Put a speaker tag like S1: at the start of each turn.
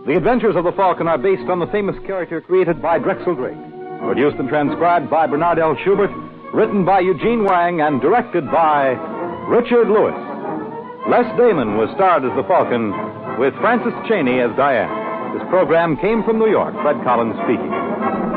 S1: The Adventures of the Falcon are based on the famous character created by Drexel Drake. Produced and transcribed by Bernard L. Schubert, written by Eugene Wang, and directed by Richard Lewis. Les Damon was starred as the Falcon, with Francis Cheney as Diane. This program came from New York. Fred Collins speaking.